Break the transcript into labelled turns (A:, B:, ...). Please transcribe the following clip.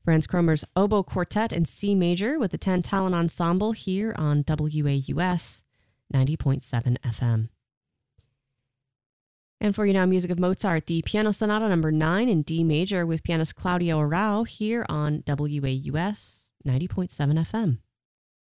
A: Franz Kromer's Oboe Quartet in C major with the Tantalon Ensemble here on WAUS 90.7 FM. And for you now, music of Mozart, the Piano Sonata number 9 in D major with pianist Claudio Arrau here on WAUS 90.7 FM.